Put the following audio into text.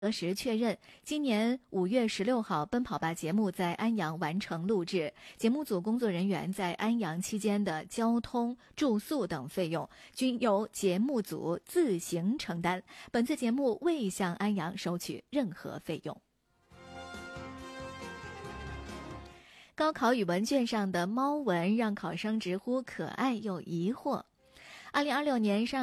核实确认，今年5月16号，《奔跑吧》节目在安阳完成录制，节目组工作人员在安阳期间的交通、住宿等费用均由节目组自行承担。本次节目未向安阳收取任何费用。高考语文卷上的猫纹让考生直呼可爱又疑惑。2026年上